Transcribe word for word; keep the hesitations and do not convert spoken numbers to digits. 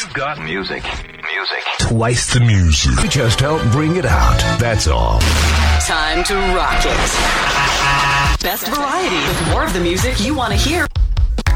You've got music. Music. Twice the music. We just help bring it out. That's all. Time to rock it. Best variety with more of the music you want to hear.